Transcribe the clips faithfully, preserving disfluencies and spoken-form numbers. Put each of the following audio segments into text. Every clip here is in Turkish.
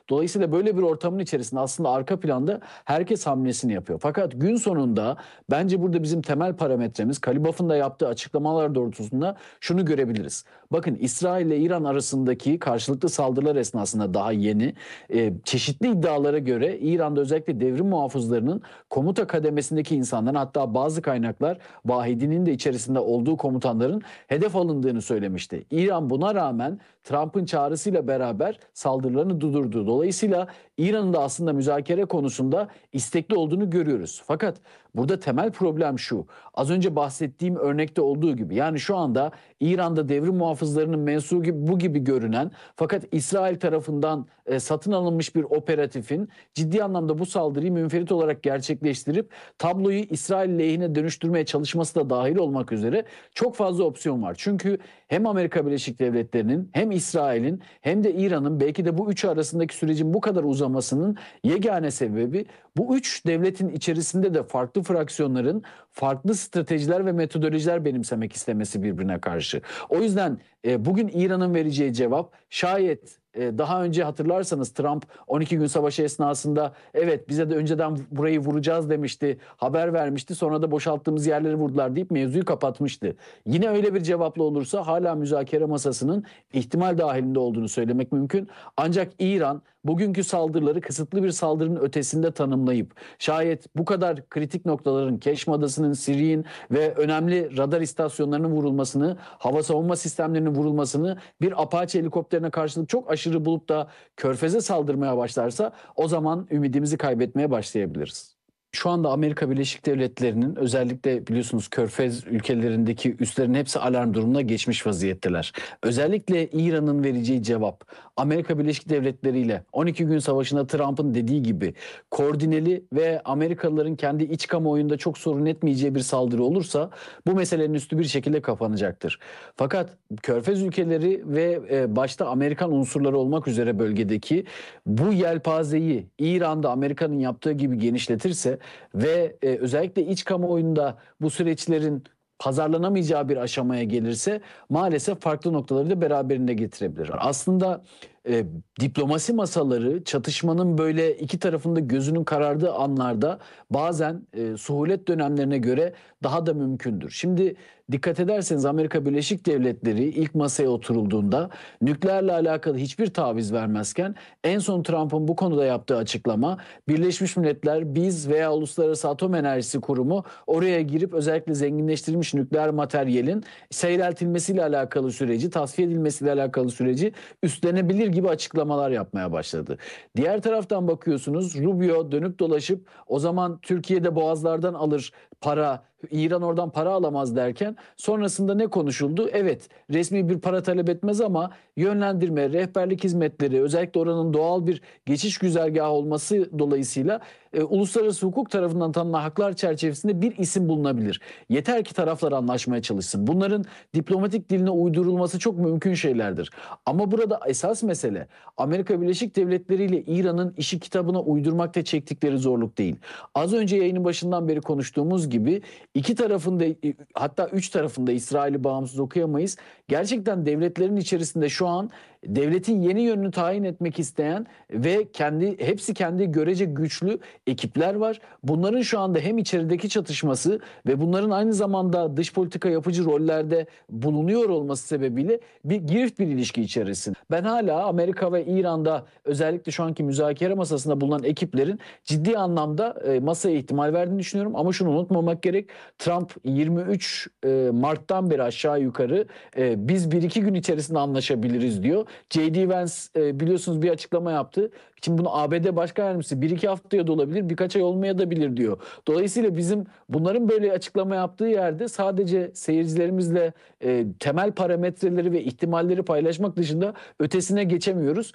Dolayısıyla böyle bir ortamın içerisinde aslında arka planda herkes hamlesini yapıyor. Fakat gün sonunda bence burada bizim temel parametremiz Kalibaf'ın da yaptığı açıklamalar doğrultusunda şunu görebiliriz. Bakın İsrail ile İran arasındaki karşılıklı saldırılar esnasında daha yeni e, çeşitli iddialara göre İran'da özellikle devrim muhafızlarının komuta kademesindeki insanların, hatta bazı kaynaklar Vahidinin de içerisinde olduğu komutanların hedef alındığını söylemişti. İran buna rağmen Trump'ın çağrısıyla beraber saldırılarını durdurdu. Dolayısıyla İran'ın da aslında müzakere konusunda istekli olduğunu görüyoruz. Fakat burada temel problem şu. Az önce bahsettiğim örnekte olduğu gibi, yani şu anda İran'da devrim muhafızlarının mensubu gibi, bu gibi görünen fakat İsrail tarafından e, satın alınmış bir operatifin ciddi anlamda bu saldırıyı münferit olarak gerçekleştirip tabloyu İsrail lehine dönüştürmeye çalışması da dahil olmak üzere çok fazla opsiyon var. Çünkü hem Amerika Birleşik Devletleri'nin hem İsrail'in hem de İran'ın belki de bu üçü arasındaki sürecin bu kadar uzamasının yegane sebebi bu üç devletin içerisinde de farklı fraksiyonların farklı stratejiler ve metodolojiler benimsemek istemesi birbirine karşı. O yüzden e, bugün İran'ın vereceği cevap şayet e, daha önce hatırlarsanız Trump on iki gün savaşı esnasında evet bize de önceden burayı vuracağız demişti, haber vermişti, sonra da boşalttığımız yerleri vurdular deyip mevzuyu kapatmıştı. Yine öyle bir cevapla olursa hala müzakere masasının ihtimal dahilinde olduğunu söylemek mümkün. Ancak İran bugünkü saldırıları kısıtlı bir saldırının ötesinde tanımlayıp şayet bu kadar kritik noktaların Keşm Adası'nın, Sirin ve önemli radar istasyonlarının vurulmasını, hava savunma sistemlerinin vurulmasını bir Apache helikopterine karşılık çok aşırı bulup da Körfez'e saldırmaya başlarsa o zaman ümidimizi kaybetmeye başlayabiliriz. Şu anda Amerika Birleşik Devletleri'nin özellikle biliyorsunuz Körfez ülkelerindeki üslerin hepsi alarm durumuna geçmiş vaziyetteler. Özellikle İran'ın vereceği cevap Amerika Birleşik Devletleri ile on iki gün savaşında Trump'ın dediği gibi koordineli ve Amerikalıların kendi iç kamuoyunda çok sorun etmeyeceği bir saldırı olursa bu meselenin üstü bir şekilde kapanacaktır. Fakat Körfez ülkeleri ve başta Amerikan unsurları olmak üzere bölgedeki bu yelpazeyi İran'da Amerika'nın yaptığı gibi genişletirse ve e, özellikle iç kamuoyunda bu süreçlerin pazarlanamayacağı bir aşamaya gelirse maalesef farklı noktaları da beraberinde getirebilir. Aslında e, diplomasi masaları çatışmanın böyle iki tarafında gözünün karardığı anlarda bazen e, suhulet dönemlerine göre daha da mümkündür. Şimdi dikkat ederseniz Amerika Birleşik Devletleri ilk masaya oturulduğunda nükleerle alakalı hiçbir taviz vermezken en son Trump'ın bu konuda yaptığı açıklama Birleşmiş Milletler biz veya Uluslararası Atom Enerjisi Kurumu oraya girip özellikle zenginleştirilmiş nükleer materyalin seyreltilmesiyle alakalı süreci, tasfiye edilmesiyle alakalı süreci üstlenebilir gibi açıklamalar yapmaya başladı. Diğer taraftan bakıyorsunuz Rubio dönüp dolaşıp o zaman Türkiye'de boğazlardan alır para, İran oradan para alamaz derken sonrasında ne konuşuldu? Evet, resmi bir para talep etmez ama yönlendirme, rehberlik hizmetleri, özellikle oranın doğal bir geçiş güzergahı olması dolayısıyla e, uluslararası hukuk tarafından tanınan haklar çerçevesinde bir isim bulunabilir. Yeter ki taraflar anlaşmaya çalışsın. Bunların diplomatik diline uydurulması çok mümkün şeylerdir. Ama burada esas mesele Amerika Birleşik Devletleri ile İran'ın işi kitabına uydurmakta çektikleri zorluk değil. Az önce yayının başından beri konuştuğumuz gibi İki tarafında, hatta üç tarafında İsrail'i bağımsız okuyamayız. Gerçekten devletlerin içerisinde şu an devletin yeni yönünü tayin etmek isteyen ve kendi hepsi kendi görece güçlü ekipler var. Bunların şu anda hem içerideki çatışması ve bunların aynı zamanda dış politika yapıcı rollerde bulunuyor olması sebebiyle bir girift bir ilişki içerisinde. Ben hala Amerika ve İran'da özellikle şu anki müzakere masasında bulunan ekiplerin ciddi anlamda e, masaya ihtimal verdiğini düşünüyorum. Ama şunu unutmamak gerek. Trump yirmi üç Mart'tan beri aşağı yukarı e, biz bir iki gün içerisinde anlaşabiliriz diyor. J D Vance e, biliyorsunuz bir açıklama yaptı. Şimdi bunu A B D Başkan Yardımcısı bir iki haftaya da olabilir, birkaç ay olmaya da bilir diyor. Dolayısıyla bizim bunların böyle açıklama yaptığı yerde sadece seyircilerimizle e, temel parametreleri ve ihtimalleri paylaşmak dışında ötesine geçemiyoruz.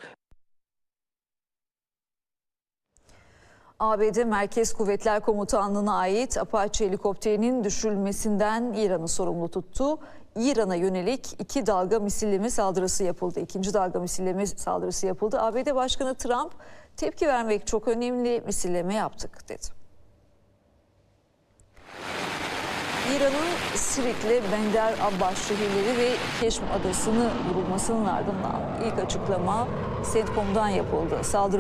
A B D Merkez Kuvvetler Komutanlığı'na ait Apache helikopterinin düşürülmesinden İran'ı sorumlu tuttu. İran'a yönelik iki dalga misilleme saldırısı yapıldı. İkinci dalga misilleme saldırısı yapıldı. A B D Başkanı Trump tepki vermek çok önemli, misilleme yaptık dedi. İran'ın Sirit'le Bender Abbas şehirleri ve Keşm Adası'nı vurulmasının ardından ilk açıklama CENTCOM'dan yapıldı. Saldırı